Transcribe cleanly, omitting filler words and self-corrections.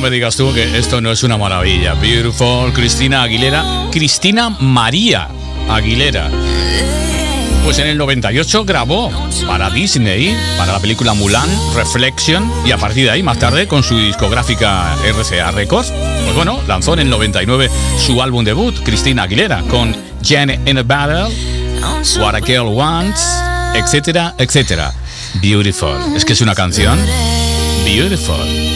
me digas tú que esto no es una maravilla. Beautiful, Cristina Aguilera. Cristina María Aguilera. Pues en el 98 grabó para Disney, para la película Mulan, Reflection, y a partir de ahí, más tarde, con su discográfica RCA Records, pues bueno, lanzó en el 99 su álbum debut, Cristina Aguilera, con Jen in a Battle, What a Girl Wants, etcétera, etcétera. Beautiful. Es que es una canción beautiful.